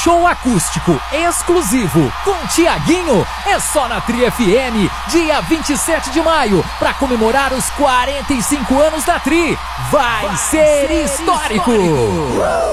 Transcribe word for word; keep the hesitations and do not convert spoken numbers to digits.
show acústico exclusivo com Tiaguinho é só na Tri F M, dia vinte e sete de maio, para comemorar os quarenta e cinco anos da Tri. Vai, Vai ser, ser histórico! histórico.